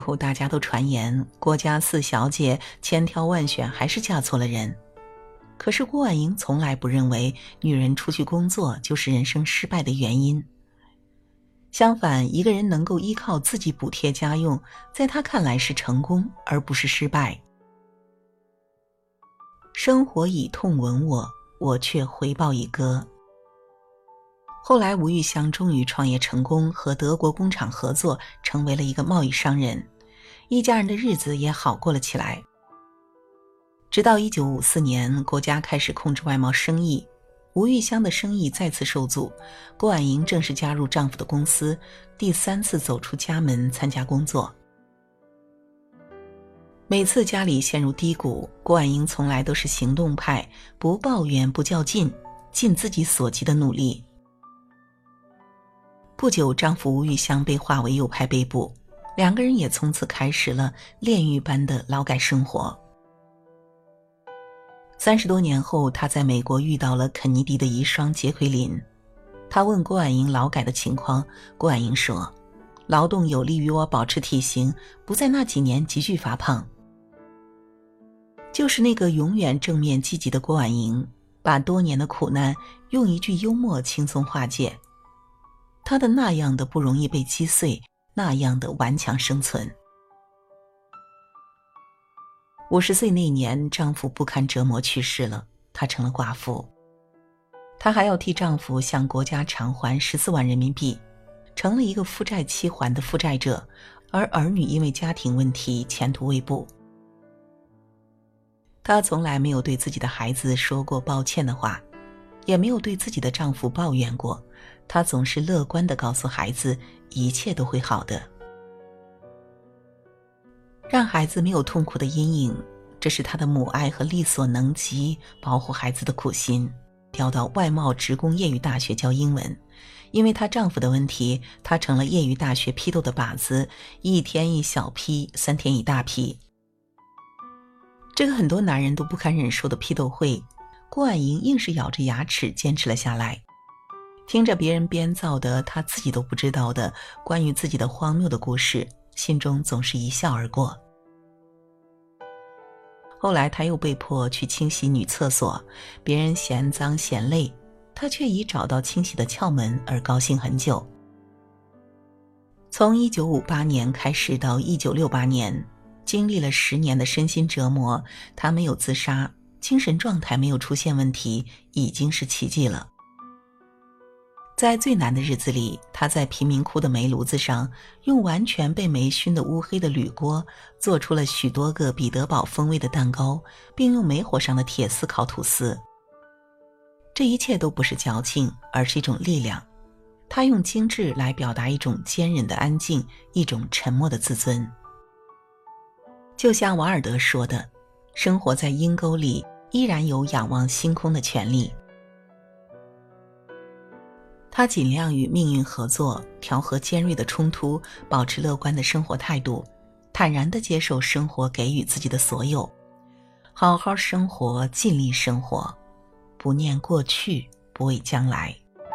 后大家都传言郭家四小姐千挑万选还是嫁错了人。可是郭婉莹从来不认为女人出去工作就是人生失败的原因。相反，一个人能够依靠自己补贴家用，在她看来是成功而不是失败。生活以痛吻我，我却回报以歌。后来吴玉香终于创业成功，和德国工厂合作，成为了一个贸易商人，一家人的日子也好过了起来。直到1954年，国家开始控制外贸生意，吴玉香的生意再次受阻，郭婉莹正式加入丈夫的公司，第3次走出家门参加工作。每次家里陷入低谷，郭婉莹从来都是行动派，不抱怨不较劲，尽自己所及的努力。不久，丈夫吴玉香被划为右派被捕，2个人也从此开始了炼狱般的劳改生活。30多年后，他在美国遇到了肯尼迪的遗孀杰奎琳。他问郭婉莹劳改的情况，郭婉莹说：“劳动有利于我保持体型，不在那几年急剧发胖。”就是那个永远正面积极的郭婉莹，把多年的苦难用一句幽默轻松化解。她的那样的不容易被击碎，那样的顽强生存。50岁那年，丈夫不堪折磨去世了，她成了寡妇。她还要替丈夫向国家偿还14万人民币，成了一个负债期还的负债者，而儿女因为家庭问题前途未卜。她从来没有对自己的孩子说过抱歉的话，也没有对自己的丈夫抱怨过，她总是乐观地告诉孩子，一切都会好的。让孩子没有痛苦的阴影，这是她的母爱和力所能及保护孩子的苦心。调到外贸职工业余大学教英文，因为她丈夫的问题，她成了业余大学批斗的靶子，1天1小批，3天1大批。这个很多男人都不堪忍受的批斗会，郭婉莹硬是咬着牙齿坚持了下来。听着别人编造的她自己都不知道的关于自己的荒谬的故事，心中总是一笑而过。后来她又被迫去清洗女厕所，别人嫌脏嫌累，她却以找到清洗的窍门而高兴很久。从1958年开始到1968年，经历了10年的身心折磨，她没有自杀，精神状态没有出现问题，已经是奇迹了。在最难的日子里，她在贫民窟的煤炉子上，用完全被煤熏得乌黑的铝锅，做出了许多个彼得堡风味的蛋糕，并用煤火上的铁丝烤吐司。这一切都不是矫情，而是一种力量。她用精致来表达一种坚韧的安静，一种沉默的自尊。就像瓦尔德说的，生活在阴沟里，依然有仰望星空的权利。他尽量与命运合作，调和尖锐的冲突，保持乐观的生活态度，坦然地接受生活给予自己的所有，好好生活，尽力生活，不念过去，不畏将来。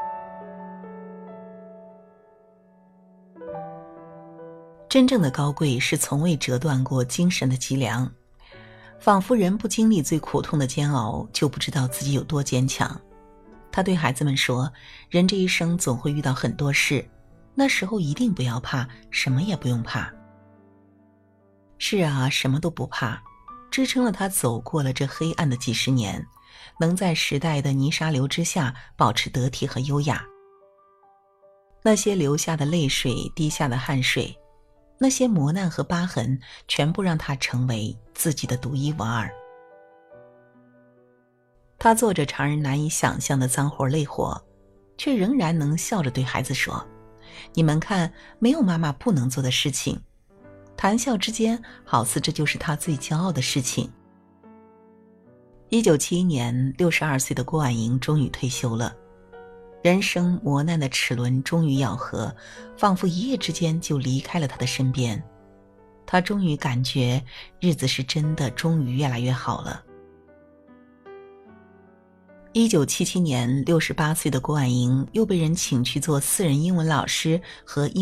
真正的高贵是从未折断过精神的脊梁，仿佛人不经历最苦痛的煎熬，就不知道自己有多坚强。他对孩子们说，人这一生总会遇到很多事，那时候一定不要怕，什么也不用怕。是啊，什么都不怕，支撑了他走过了这黑暗的几十年，能在时代的泥沙流之下保持得体和优雅。那些流下的泪水，滴下的汗水，那些磨难和疤痕，全部让他成为自己的独一无二。他做着常人难以想象的脏活累活，却仍然能笑着对孩子说，你们看，没有妈妈不能做的事情。谈笑之间，好似这就是他最骄傲的事情。1971年，62岁的郭婉莹终于退休了。人生磨难的齿轮终于咬合，仿佛一夜之间就离开了他的身边。他终于感觉日子是真的终于越来越好了。1977年，68岁的郭婉莹又被人请去做私人英文老师和